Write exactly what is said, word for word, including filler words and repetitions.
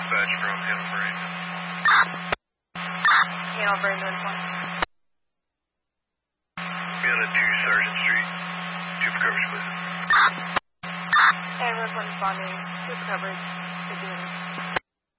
dispatch from Hanover Ambulance. Hanover Ambulance one. Be on a two Sergeant Street. Two for coverage, please. Ambulance one responding. Two for coverage. Good